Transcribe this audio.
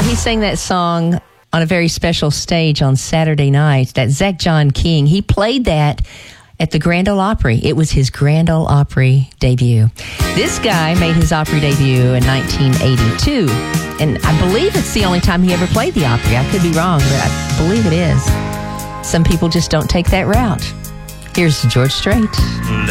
he sang that song on a very special stage on Saturday night. That Zach John King, he played that at the Grand Ole Opry. It was his Grand Ole Opry debut. This guy made his Opry debut in 1982, and I believe it's the only time he ever played the Opry. I could be wrong, but I believe it is. Some people just don't take that route. Here's George Strait.